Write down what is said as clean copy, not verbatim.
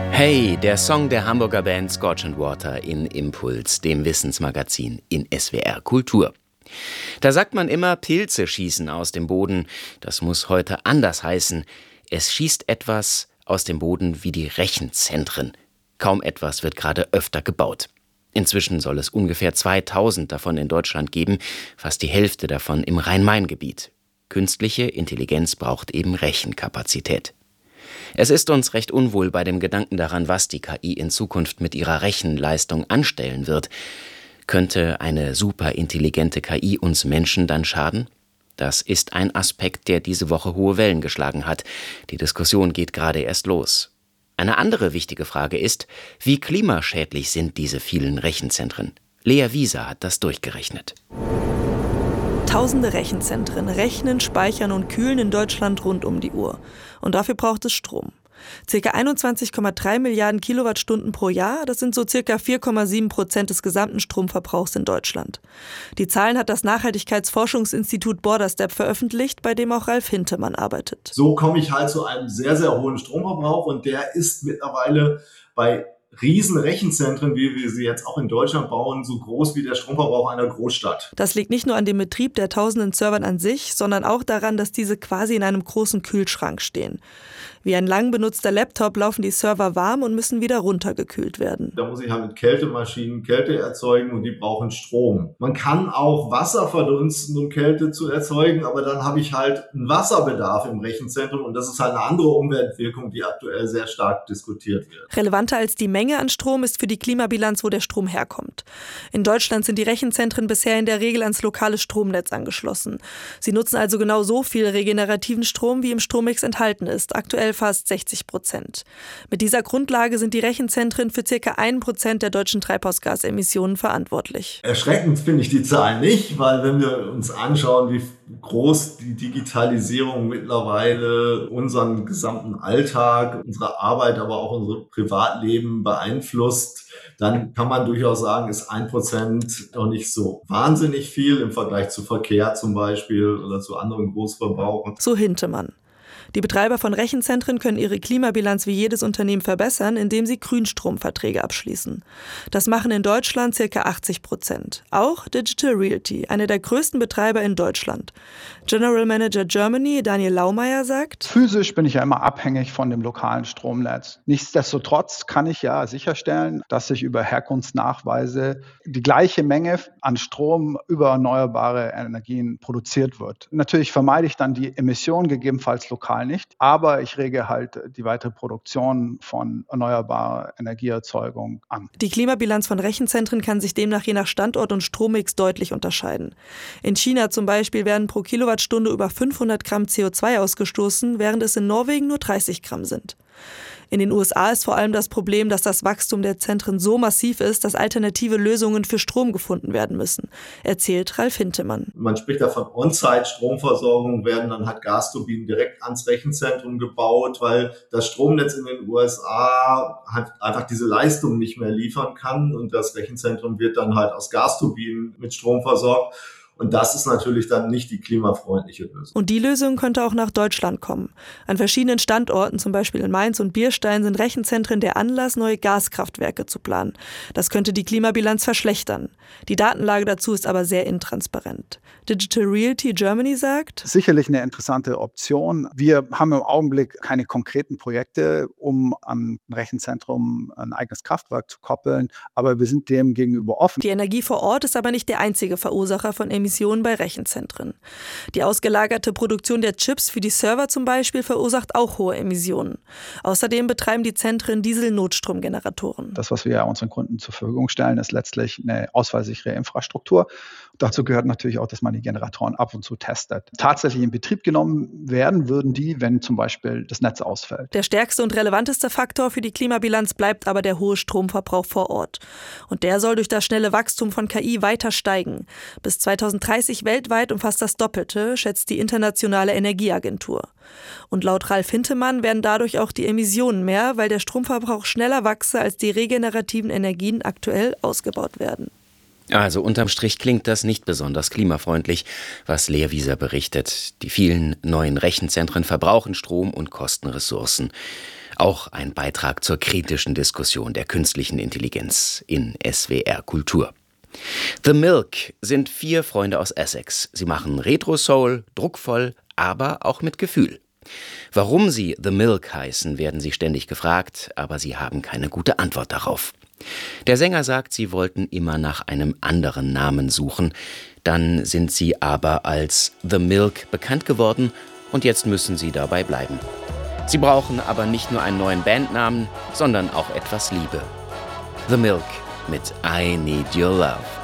Hey, der Song der Hamburger Band Scorch and Water in Impuls, dem Wissensmagazin in SWR Kultur. Da sagt man immer, Pilze schießen aus dem Boden. Das muss heute anders heißen. Es schießt etwas aus dem Boden wie die Rechenzentren. Kaum etwas wird gerade öfter gebaut. Inzwischen soll es ungefähr 2000 davon in Deutschland geben, fast die Hälfte davon im Rhein-Main-Gebiet. Künstliche Intelligenz braucht eben Rechenkapazität. Es ist uns recht unwohl bei dem Gedanken daran, was die KI in Zukunft mit ihrer Rechenleistung anstellen wird. Könnte eine superintelligente KI uns Menschen dann schaden? Das ist ein Aspekt, der diese Woche hohe Wellen geschlagen hat. Die Diskussion geht gerade erst los. Eine andere wichtige Frage ist, wie klimaschädlich sind diese vielen Rechenzentren? Lea Wieser hat das durchgerechnet. Tausende Rechenzentren rechnen, speichern und kühlen in Deutschland rund um die Uhr. Und dafür braucht es Strom. Circa 21,3 Milliarden Kilowattstunden pro Jahr, das sind so circa 4,7% des gesamten Stromverbrauchs in Deutschland. Die Zahlen hat das Nachhaltigkeitsforschungsinstitut Borderstep veröffentlicht, bei dem auch Ralf Hintemann arbeitet. So komme ich halt zu einem sehr, sehr hohen Stromverbrauch und der ist mittlerweile bei riesen Rechenzentren, wie wir sie jetzt auch in Deutschland bauen, so groß wie der Stromverbrauch einer Großstadt. Das liegt nicht nur an dem Betrieb der tausenden Servern an sich, sondern auch daran, dass diese quasi in einem großen Kühlschrank stehen. Wie ein lang benutzter Laptop laufen die Server warm und müssen wieder runtergekühlt werden. Da muss ich halt mit Kältemaschinen Kälte erzeugen und die brauchen Strom. Man kann auch Wasser verdunsten, um Kälte zu erzeugen, aber dann habe ich halt einen Wasserbedarf im Rechenzentrum und das ist halt eine andere Umweltwirkung, die aktuell sehr stark diskutiert wird. Relevanter als die Menge an Strom ist für die Klimabilanz, wo der Strom herkommt. In Deutschland sind die Rechenzentren bisher in der Regel ans lokale Stromnetz angeschlossen. Sie nutzen also genau so viel regenerativen Strom, wie im Strommix enthalten ist, aktuell fast 60%. Mit dieser Grundlage sind die Rechenzentren für ca. 1% der deutschen Treibhausgasemissionen verantwortlich. Erschreckend finde ich die Zahlen nicht, weil wenn wir uns anschauen, wie groß die Digitalisierung mittlerweile unseren gesamten Alltag, unsere Arbeit, aber auch unser Privatleben beeinflusst, dann kann man durchaus sagen, ist 1% noch nicht so wahnsinnig viel im Vergleich zu Verkehr zum Beispiel oder zu anderen Großverbrauchern. So Hintemann. Die Betreiber von Rechenzentren können ihre Klimabilanz wie jedes Unternehmen verbessern, indem sie Grünstromverträge abschließen. Das machen in Deutschland ca. 80%. Auch Digital Realty, einer der größten Betreiber in Deutschland. General Manager Germany Daniel Laumeier sagt: Physisch bin ich ja immer abhängig von dem lokalen Stromnetz. Nichtsdestotrotz kann ich ja sicherstellen, dass ich über Herkunftsnachweise die gleiche Menge an Strom über erneuerbare Energien produziert wird. Natürlich vermeide ich dann die Emissionen gegebenenfalls lokal nicht, aber ich rege halt die weitere Produktion von erneuerbarer Energieerzeugung an. Die Klimabilanz von Rechenzentren kann sich demnach je nach Standort und Strommix deutlich unterscheiden. In China zum Beispiel werden pro Kilowattstunde über 500 Gramm CO2 ausgestoßen, während es in Norwegen nur 30 Gramm sind. In den USA ist vor allem das Problem, dass das Wachstum der Zentren so massiv ist, dass alternative Lösungen für Strom gefunden werden müssen, erzählt Ralf Hintemann. Man spricht da von On-Site-Stromversorgung, werden dann halt Gasturbinen direkt ans Rechenzentrum gebaut, weil das Stromnetz in den USA halt einfach diese Leistung nicht mehr liefern kann und das Rechenzentrum wird dann halt aus Gasturbinen mit Strom versorgt. Und das ist natürlich dann nicht die klimafreundliche Lösung. Und die Lösung könnte auch nach Deutschland kommen. An verschiedenen Standorten, zum Beispiel in Mainz und Bierstein, sind Rechenzentren der Anlass, neue Gaskraftwerke zu planen. Das könnte die Klimabilanz verschlechtern. Die Datenlage dazu ist aber sehr intransparent. Digital Realty Germany sagt: Sicherlich eine interessante Option. Wir haben im Augenblick keine konkreten Projekte, um an ein Rechenzentrum ein eigenes Kraftwerk zu koppeln, aber wir sind dem gegenüber offen. Die Energie vor Ort ist aber nicht der einzige Verursacher von Emissionen bei Rechenzentren. Die ausgelagerte Produktion der Chips für die Server zum Beispiel verursacht auch hohe Emissionen. Außerdem betreiben die Zentren Diesel-Notstromgeneratoren. Das, was wir unseren Kunden zur Verfügung stellen, ist letztlich eine ausfallsichere Infrastruktur. Dazu gehört natürlich auch, dass man die Generatoren ab und zu testet. Tatsächlich in Betrieb genommen werden würden die, wenn zum Beispiel das Netz ausfällt. Der stärkste und relevanteste Faktor für die Klimabilanz bleibt aber der hohe Stromverbrauch vor Ort. Und der soll durch das schnelle Wachstum von KI weiter steigen. Bis 2030 weltweit um fast das Doppelte, schätzt die Internationale Energieagentur. Und laut Ralf Hintemann werden dadurch auch die Emissionen mehr, weil der Stromverbrauch schneller wachse, als die regenerativen Energien aktuell ausgebaut werden. Also unterm Strich klingt das nicht besonders klimafreundlich, was Lea Wieser berichtet. Die vielen neuen Rechenzentren verbrauchen Strom und kosten Ressourcen. Auch ein Beitrag zur kritischen Diskussion der künstlichen Intelligenz in SWR Kultur. The Milk sind 4 Freunde aus Essex. Sie machen Retro-Soul, druckvoll, aber auch mit Gefühl. Warum sie The Milk heißen, werden sie ständig gefragt, aber sie haben keine gute Antwort darauf. Der Sänger sagt, sie wollten immer nach einem anderen Namen suchen. Dann sind sie aber als The Milk bekannt geworden und jetzt müssen sie dabei bleiben. Sie brauchen aber nicht nur einen neuen Bandnamen, sondern auch etwas Liebe. The Milk mit I Need Your Love.